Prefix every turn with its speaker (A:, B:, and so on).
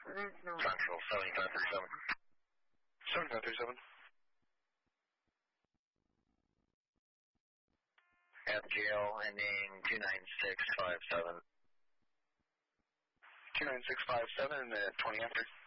A: Central 7537.
B: 7537.
A: At jail ending 29657.
B: 29657 at 20 after.